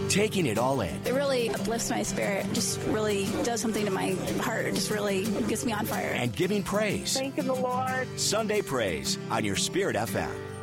taking it all in. It really uplifts my spirit. Just really does something to my heart. It just really gets me on fire. And giving praise. Thanking the Lord. Sunday Praise on your Spirit FM.